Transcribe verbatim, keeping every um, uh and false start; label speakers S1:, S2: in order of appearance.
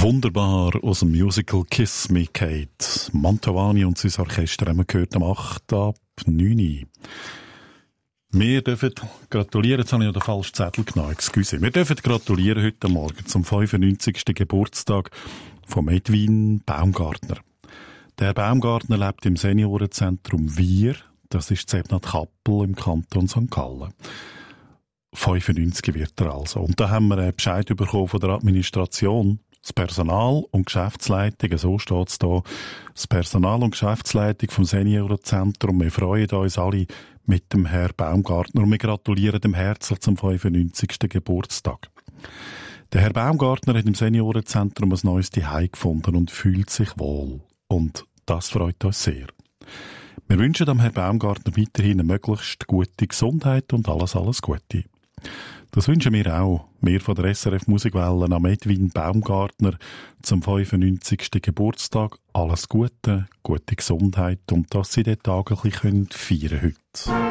S1: Wunderbar aus dem Musical Kiss Me Kate. Mantovani und sein Orchester haben wir gehört am acht ab neun. Wir dürfen gratulieren, jetzt habe ich noch den falschen Zettel genommen, excuse. Wir dürfen gratulieren heute Morgen zum fünfundneunzigsten Geburtstag von Edwin Baumgartner. Der Baumgartner lebt im Seniorenzentrum Wir, das ist Zebnat Kappel im Kanton Sankt Gallen. fünfundneunzig wird er also. Und da haben wir einen Bescheid bekommen von der Administration. Das Personal und Geschäftsleitung, so steht es da, das Personal und Geschäftsleitung vom Seniorenzentrum, wir freuen uns alle mit dem Herrn Baumgartner und wir gratulieren dem herzlich zum fünfundneunzigsten Geburtstag. Der Herr Baumgartner hat im Seniorenzentrum ein neues Zuhause gefunden und fühlt sich wohl. Und das freut uns sehr. Wir wünschen dem Herrn Baumgartner weiterhin eine möglichst gute Gesundheit und alles, alles Gute. Das wünschen wir auch. Wir von der S R F Musikwelle am Edwin Baumgartner zum fünfundneunzigsten Geburtstag. Alles Gute, gute Gesundheit und dass Sie den Tag ein bisschen feiern können heute.